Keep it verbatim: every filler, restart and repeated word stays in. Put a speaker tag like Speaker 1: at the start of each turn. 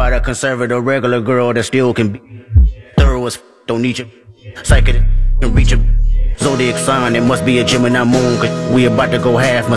Speaker 1: about a conservative regular girl that still can be thorough as f- don't need you. Psychic can reach a zodiac sign, it must be a Gemini moon, cause we about to go half.